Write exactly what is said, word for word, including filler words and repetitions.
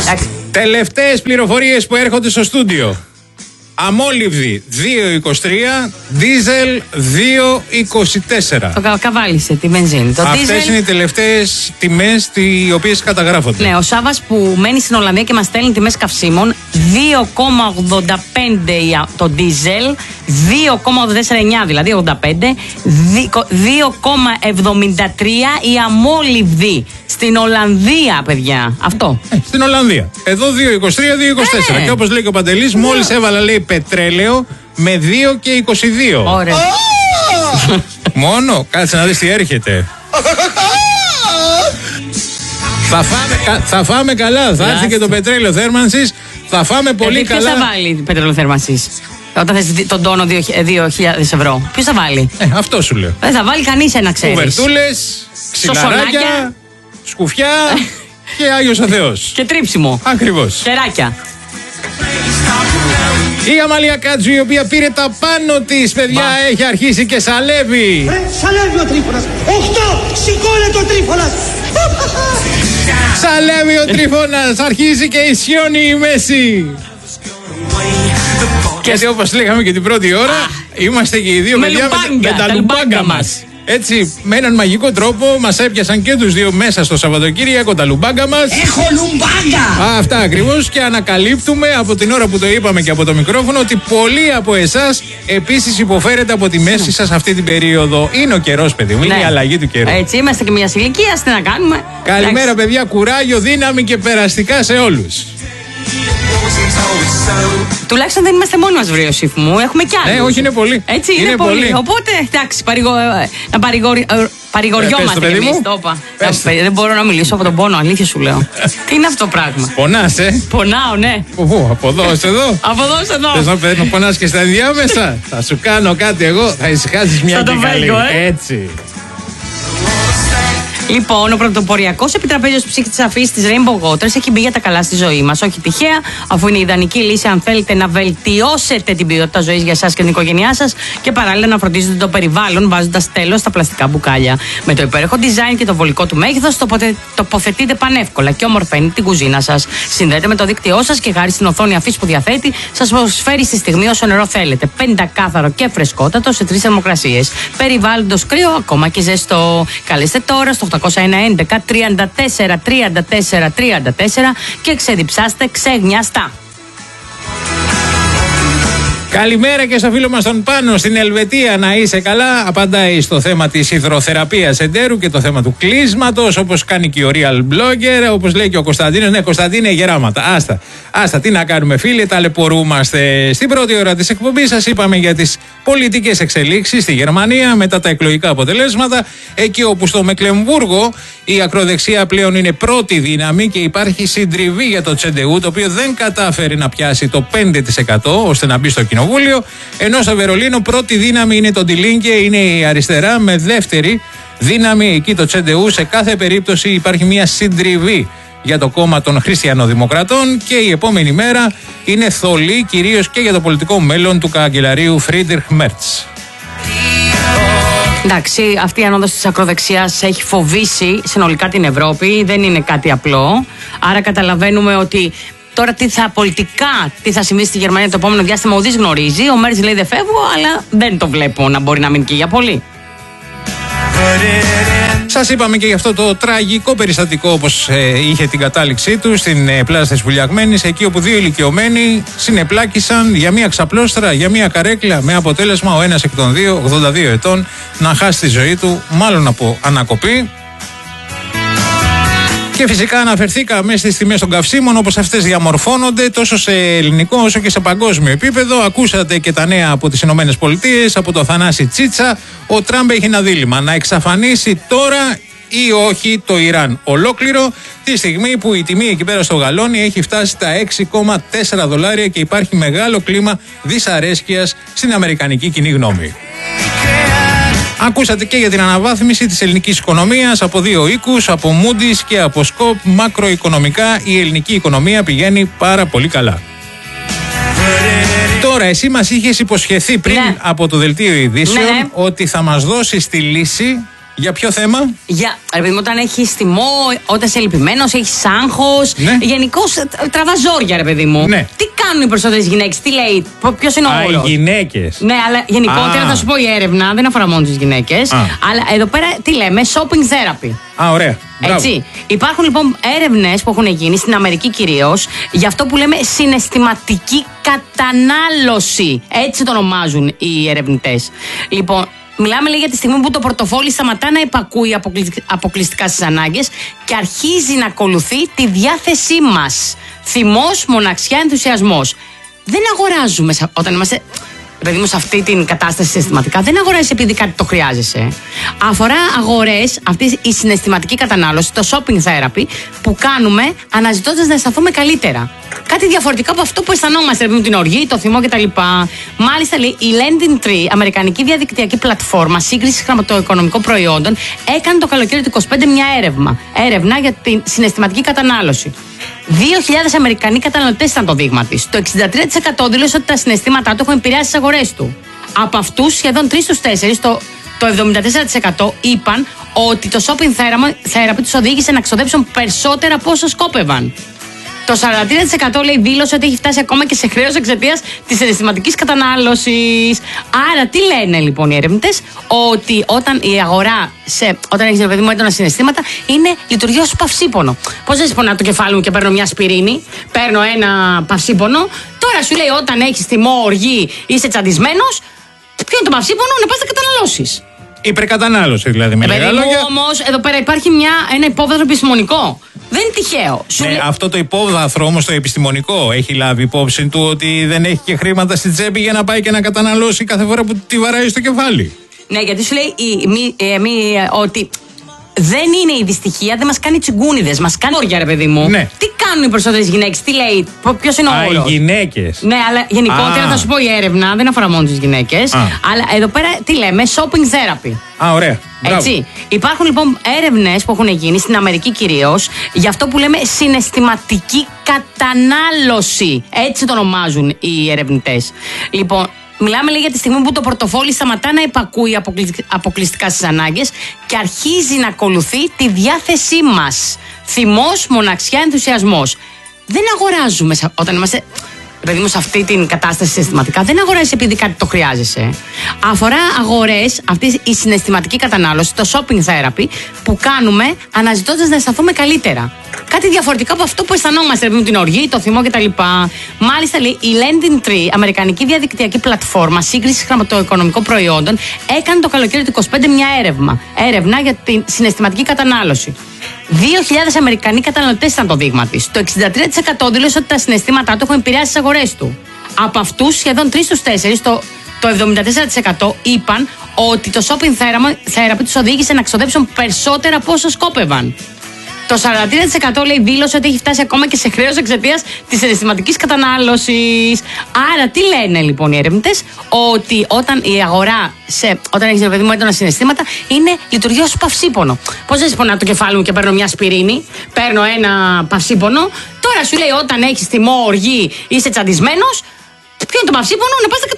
Τελευταίες πληροφορίες που έρχονται στο στούντιο. Αμόλυβδη δύο είκοσι τρία, δίζελ δύο είκοσι τέσσερα. Το καβάλισε τη βενζίνη. Αυτές δίζελ... είναι οι τελευταίες τιμές οι οποίες καταγράφονται. Ναι, ο Σάββας που μένει στην Ολλανδία και μας στέλνει τιμές καυσίμων, δύο κόμμα ογδόντα πέντε το δίζελ, δύο κόμμα ογδόντα τέσσερα εννιά δηλαδή ογδόντα πέντε, δύο κόμμα εβδομήντα τρία η αμόλυβδη στην Ολλανδία, παιδιά. Αυτό. Ε, στην Ολλανδία. Εδώ δύο είκοσι τρία, δύο είκοσι τέσσερα. Ε. Και όπως λέει και ο Παντελής, μόλις έβαλα λέει πετρέλαιο με δύο και είκοσι δύο. Ωραία. Μόνο, κάτσε να δεις τι έρχεται. θα, φάμε, θα φάμε καλά, θα έρθει και το πετρέλαιο θέρμανσης. Θα φάμε πολύ ε, καλά. Ποιος θα βάλει πετρέλαιο θέρμανσης όταν θες τον τόνο δύο χιλιάδες ευρώ? Ποιος θα βάλει? Ε, αυτό σου λέω. Δεν θα βάλει κανείς, ένα ξέρεις. Κουβερτούλες, ξυλαράκια, σκουφιά και Άγιος ο Θεός. Και τρίψιμο. Ακριβώς. Χεράκια. Η Αμαλία Κάτζου, η οποία πήρε τα πάνω της, παιδιά, Μα. έχει αρχίσει και σαλεύει. Ρε, σαλεύει ο Τρίφωνας. Οχτώ, σηκώνε το Τρίφωνας. Σαλεύει ο Τρίφωνας, αρχίζει και ισιώνει η μέση. Γιατί όπως λέγαμε και την πρώτη ώρα, Α, είμαστε και οι δύο με παιδιά λουμπάγκα, με, με τα λουμπάγκα μας. μας. Έτσι, με έναν μαγικό τρόπο μας έπιασαν και τους δύο μέσα στο Σαββατοκύριακο τα λουμπάγκα μας. Έχω λουμπάγκα! Α, αυτά ακριβώς, και ανακαλύπτουμε από την ώρα που το είπαμε και από το μικρόφωνο ότι πολλοί από εσάς επίσης υποφέρετε από τη μέση σας αυτή την περίοδο. Είναι ο καιρός, παιδί μου, είναι ναι. η αλλαγή του καιρού. Έτσι, είμαστε και μια ηλικία, τι να κάνουμε. Καλημέρα, Εντάξει. παιδιά, κουράγιο, δύναμη και περαστικά σε όλους. Τουλάχιστον δεν είμαστε μόνοι μας, βρε Ιωσήφ μου. Έχουμε κι άλλους. Ναι, όχι, είναι πολύ. Έτσι, είναι, είναι πολύ. πολύ. Οπότε, εντάξει, παρηγο... να παρηγορι... παρηγοριόμαστε κι εμείς. Το είπα. Δεν μπορώ να μιλήσω από τον πόνο, αλήθεια σου λέω. Τι είναι αυτό το πράγμα? Πονάς, ε? Πονάω, ναι. Πού, από εδώ ως εδώ? Από εδώ ως εδώ. Θες να παίρνω, πονάς και στα ενδιάμεσα? Θα σου κάνω κάτι εγώ, θα ησυχάσεις μια και καλή. Ε? Έτσι. Λοιπόν, ο πρωτοποριακός επιτραπέζιος ψύχτης αφής της Rainbow Waters έχει μπει για τα καλά στη ζωή μας. Όχι τυχαία, αφού είναι η ιδανική λύση αν θέλετε να βελτιώσετε την ποιότητα ζωής για εσάς και την οικογένειά σας και παράλληλα να φροντίζετε το περιβάλλον βάζοντας τέλος στα πλαστικά μπουκάλια. Με το υπέροχο design και το βολικό του μέγεθος τοποθετείτε πανεύκολα και ομορφαίνει την κουζίνα σας. Συνδέεται με το δίκτυό σας και χάρη στην οθόνη αφής που διαθέτει, σας προσφέρει στη στιγμή όσο νερό θέλετε. Πεντακάθαρο και φρεσκότατο σε τρεις θερμοκρασίες. Περιβάλλοντος κρύο, ακόμα και ζεστό. Καλέστε τώρα στο οκτακόσια έντεκα τριάντα τέσσερα τριάντα τέσσερα τριάντα τέσσερα και ξεδιψάστε ξεγνιαστά. Καλημέρα και στο φίλο μας τον Πάνο στην Ελβετία, να είσαι καλά. Απαντάει στο θέμα της υδροθεραπείας εντέρου και το θέμα του κλείσματος, όπως κάνει και ο Real Blogger, όπως λέει και ο Κωνσταντίνος. Ναι, Κωνσταντίνε, γεράματα. Άστα, άστα, τι να κάνουμε, φίλοι, ταλαιπωρούμαστε. Στην πρώτη ώρα της εκπομπής σας είπαμε για τις πολιτικές εξελίξεις στη Γερμανία μετά τα εκλογικά αποτελέσματα. Εκεί όπου στο Μεκλεμβούργο η ακροδεξιά πλέον είναι πρώτη δύναμη και υπάρχει συντριβή για το Τσεντεού, το οποίο δεν κατάφερε να πιάσει το πέντε τοις εκατό ώστε να μπει στο κοινοβούλιο. Ενώ στο Βερολίνο πρώτη δύναμη είναι το Ντιλίνκε, είναι η αριστερά, με δεύτερη δύναμη εκεί το Τσεντεού. Σε κάθε περίπτωση υπάρχει μια συντριβή για το κόμμα των Χριστιανοδημοκρατών και η επόμενη μέρα είναι θολή κυρίως και για το πολιτικό μέλλον του καγκελαρίου Φρίντριχ Μέρτς. Εντάξει, αυτή η ανόδος της ακροδεξιάς έχει φοβήσει συνολικά την Ευρώπη, δεν είναι κάτι απλό. Άρα καταλαβαίνουμε ότι τώρα τι θα πολιτικά, τι θα συμβεί στη Γερμανία το επόμενο διάστημα, ουδής γνωρίζει. Ο Μέρτς λέει δεν φεύγω, αλλά δεν το βλέπω να μπορεί να μείνει και για πολύ. Σας είπαμε και για αυτό το τραγικό περιστατικό, όπως ε, είχε την κατάληξή του στην ε, πλάζα της Βουλιαγμένης, εκεί όπου δύο ηλικιωμένοι συνεπλάκησαν για μία ξαπλώστρα, για μία καρέκλα, με αποτέλεσμα ο ένας εκ των δύο, ογδόντα δύο ετών, να χάσει τη ζωή του, μάλλον από ανακοπή. Και φυσικά αναφερθήκαμε στις τιμές των καυσίμων, όπως αυτές διαμορφώνονται τόσο σε ελληνικό όσο και σε παγκόσμιο επίπεδο. Ακούσατε και τα νέα από τις Ηνωμένες Πολιτείες, από το Θανάση Τσίτσα. Ο Τραμπ έχει ένα δίλημμα: να εξαφανίσει τώρα ή όχι το Ιράν ολόκληρο, τη στιγμή που η τιμή εκεί πέρα στο γαλόνι έχει φτάσει στα έξι κόμμα τέσσερα δολάρια και υπάρχει μεγάλο κλίμα δυσαρέσκειας στην αμερικανική κοινή γνώμη. Ακούσατε και για την αναβάθμιση της ελληνικής οικονομίας από δύο οίκους, από Moody's και από Σκοπ. Μακροοικονομικά η ελληνική οικονομία πηγαίνει πάρα πολύ καλά. Τώρα, εσύ μας είχες υποσχεθεί πριν ναι. από το δελτίο ειδήσεων ναι. ότι θα μας δώσεις τη λύση Για ποιο θέμα? Για, ρε παιδί μου, όταν έχει θυμό, όταν είσαι λυπημένο, έχει άγχος. Ναι. Γενικώς τραβά ζόρια, ρε παιδί μου. Ναι. Τι κάνουν οι περισσότερες γυναίκες, τι λέει, ποιο είναι ο Α, όρος? οι γυναίκες. Ναι, αλλά γενικότερα Α. θα σου πω η έρευνα δεν αφορά μόνο τις γυναίκες. Α. Αλλά εδώ πέρα τι λέμε, shopping therapy. Α, ωραία. Μπράβο. Έτσι. Υπάρχουν λοιπόν έρευνες που έχουν γίνει στην Αμερική κυρίως για αυτό που λέμε συναισθηματική κατανάλωση. Έτσι το ονομάζουν οι ερευνητές. Λοιπόν, μιλάμε λέει, για τη στιγμή που το πορτοφόλι σταματά να υπακούει αποκλειστικά στις ανάγκες και αρχίζει να ακολουθεί τη διάθεσή μας. Θυμός, μοναξιά, ενθουσιασμός. Δεν αγοράζουμε όταν είμαστε. Παιδί μου, σε αυτή την κατάσταση συναισθηματικά, δεν αγοράζεις επειδή κάτι το χρειάζεσαι. Αφορά αγορές, αυτή η συναισθηματική κατανάλωση, το shopping therapy, που κάνουμε αναζητώντας να αισθανθούμε καλύτερα. Κάτι διαφορετικό από αυτό που αισθανόμαστε, δηλαδή την οργή, το θυμό κτλ. Μάλιστα, λέει, η Lending Tree, αμερικανική διαδικτυακή πλατφόρμα σύγκριση χρηματοοικονομικών προϊόντων, έκανε το καλοκαίρι του είκοσι πέντε μια έρευνα, έρευνα για την συναισθηματική κατανάλωση. δύο χιλιάδες Αμερικανοί καταναλωτές ήταν το δείγμα της. Το εξήντα τρία τοις εκατό δήλωσε ότι τα συναισθήματά του έχουν επηρεάσει τις αγορές του. Από αυτούς, σχεδόν τρεις στους τέσσερις, το, το εβδομήντα τέσσερα τοις εκατό είπαν ότι το shopping therapy τους οδήγησε να ξοδέψουν περισσότερα από όσο σκόπευαν. Το σαράντα τρία τοις εκατό λέει δήλωσε ότι έχει φτάσει ακόμα και σε χρέος εξαιτίας της συναισθηματικής κατανάλωσης. Άρα, τι λένε λοιπόν οι ερευνητές? Ότι όταν η αγορά, σε, όταν έχεις παιδί μου έντονα συναισθήματα, είναι λειτουργεί ως παυσίπονο. Πώς δεν πονά το κεφάλι μου και παίρνω μια ασπιρίνη, παίρνω ένα παυσίπονο. Τώρα σου λέει όταν έχεις θυμό, οργή, είσαι τσαντισμένος, ποιο είναι το παυσίπονο? Να πας να καταναλώσεις. Υπερκατανάλωση δηλαδή με λίγα λόγια. Όμως εδώ πέρα υπάρχει μια, ένα υπόβαθρο επιστημονικό. Δεν είναι τυχαίο. Ναι, λέ... Αυτό το υπόβαθρο όμως το επιστημονικό έχει λάβει υπόψη του ότι δεν έχει και χρήματα στη τσέπη για να πάει και να καταναλώσει κάθε φορά που τη βαράει στο κεφάλι. Ναι, γιατί σου λέει η, μη, ε, μη, ε, ότι δεν είναι η δυστυχία, δεν μας κάνει τσιγκούνιδες, μας κάνει όρια, ρε παιδί μου. Ναι. Τι κάνουν οι περισσότερες γυναίκες, τι λέει, ποιος είναι ο Α, όρος? οι γυναίκες. Ναι, αλλά γενικότερα Α. θα σου πω η έρευνα δεν αφορά μόνο τις γυναίκες. Α. Αλλά εδώ πέρα τι λέμε, shopping therapy. Α, ωραία. Μπράβο. Έτσι. Υπάρχουν λοιπόν έρευνες που έχουν γίνει στην Αμερική κυρίως για αυτό που λέμε συναισθηματική κατανάλωση. Έτσι το ονομάζουν οι ερευνητές. Λοιπόν, μιλάμε λέει, για τη στιγμή που το πορτοφόλι σταματά να υπακούει αποκλειστικά στις ανάγκες και αρχίζει να ακολουθεί τη διάθεσή μας. Θυμός, μοναξιά, ενθουσιασμός. Δεν αγοράζουμε όταν είμαστε. Παιδί μου, σε αυτή την κατάσταση συναισθηματικά, δεν αγοράζεις επειδή κάτι το χρειάζεσαι. Αφορά αγορές, αυτή η συναισθηματική κατανάλωση, το shopping therapy, που κάνουμε αναζητώντας να αισθανθούμε καλύτερα. Κάτι διαφορετικό από αυτό που αισθανόμαστε, δηλαδή την οργή, το θυμό κτλ. Μάλιστα, λέει, η Lending Tree, αμερικανική διαδικτυακή πλατφόρμα σύγκριση χρηματοοικονομικών προϊόντων, έκανε το καλοκαίρι του είκοσι πέντε μια έρευνα, έρευνα για την συναισθηματική κατανάλωση. δύο χιλιάδες Αμερικανοί καταναλωτές ήταν το δείγμα της. Το εξήντα τρία τοις εκατό δήλωσε ότι τα συναισθήματά του έχουν επηρεάσει τις αγορές του. Από αυτούς, σχεδόν τρεις στους τέσσερις, το, το εβδομήντα τέσσερα τοις εκατό είπαν ότι το shopping therapy τους οδήγησε να ξοδέψουν περισσότερα από όσο σκόπευαν. Το σαράντα τρία τοις εκατό λέει δήλωσε ότι έχει φτάσει ακόμα και σε χρέος εξαιτίας της συναισθηματικής κατανάλωσης. Άρα, τι λένε λοιπόν οι ερευνητές? Ότι όταν η αγορά, σε, όταν έχεις παιδί μου έντονα συναισθήματα, είναι λειτουργεί ως παυσίπονο. Πώς δεν πονά το κεφάλι μου και παίρνω μια ασπιρίνη, παίρνω ένα παυσίπονο. Τώρα σου λέει όταν έχεις θυμό, οργή, είσαι τσαντισμένος, ποιο είναι το παυσίπονο? Να πας να